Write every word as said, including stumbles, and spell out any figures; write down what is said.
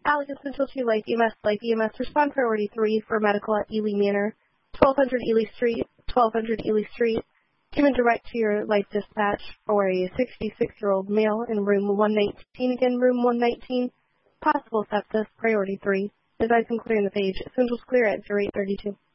Alex Essential two Life E M S, Life E M S, respond priority three for medical at Ely Manor, twelve hundred Ely Street, twelve hundred Ely Street. Human direct to your life dispatch for a sixty-six-year-old male in room one nineteen, again, room one nineteen. Possible sepsis, priority three. Advice on clearing the page. Essentials clear at zero eight thirty-two.